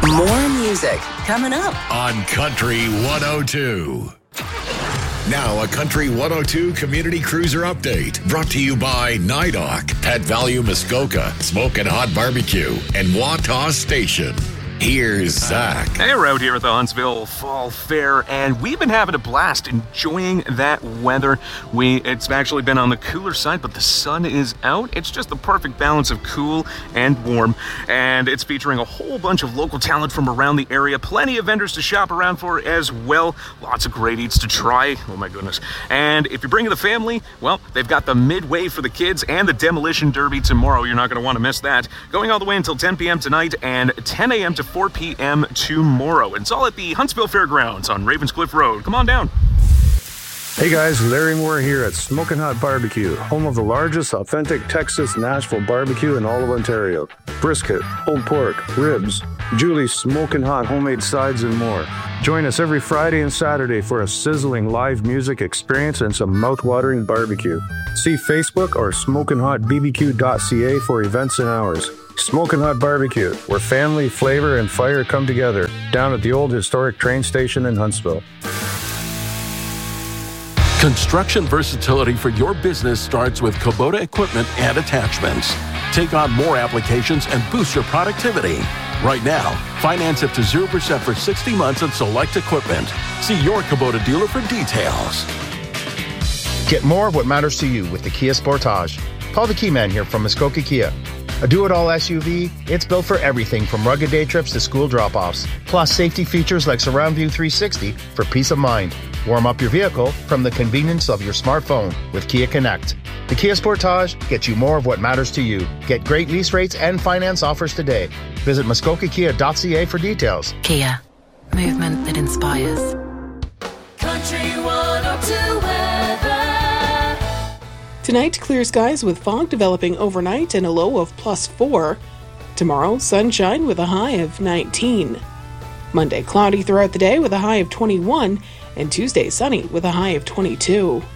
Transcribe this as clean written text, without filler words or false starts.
More music coming up on Country 102. Now, a Country 102 Community Cruiser update brought to you by NIDOC, Pet Value Muskoka, Smokin' Hot Barbecue, and Wataw Station. Here's Zach. Hey, we're out here at the Huntsville Fall Fair, and we've been having a blast enjoying that weather. It's actually been on the cooler side, but the sun is out. It's just the perfect balance of cool and warm, and it's featuring a whole bunch of local talent from around the area. Plenty of vendors to shop around for as well. Lots of great eats to try. Oh my goodness. And if you're bringing the family, well, they've got the Midway for the kids and the Demolition Derby tomorrow. You're not going to want to miss that. Going all the way until 10 p.m. tonight and 10 a.m. to 4 p.m. tomorrow. It's all at the Huntsville Fairgrounds on Ravenscliff Road. Come on down. Hey guys, Larry Moore here at Smokin' Hot Barbecue, home of the largest authentic Texas Nashville barbecue in all of Ontario. Brisket, pulled pork, ribs, Julie's Smokin' Hot homemade sides and more. Join us every Friday and Saturday for a sizzling live music experience and some mouth-watering barbecue. See Facebook or smokinhotbbq.ca for events and hours. Smokin' Hot Barbecue, where family, flavor, and fire come together, down at the old historic train station in Huntsville. Construction versatility for your business starts with Kubota equipment and attachments. Take on more applications and boost your productivity. Right now, finance up to 0% for 60 months on select equipment. See your Kubota dealer for details. Get more of what matters to you with the Kia Sportage. Paul the Keyman here from Muskoka Kia. A do-it-all SUV, it's built for everything from rugged day trips to school drop-offs. Plus safety features like Surround View 360 for peace of mind. Warm up your vehicle from the convenience of your smartphone with Kia Connect. The Kia Sportage gets you more of what matters to you. Get great lease rates and finance offers today. Visit muskokakia.ca for details. Kia. Movement that inspires. Country 102 weather. Tonight, clear skies with fog developing overnight and a low of +4. Tomorrow, sunshine with a high of 19. Monday, cloudy throughout the day with a high of 21. And Tuesday, sunny with a high of 22.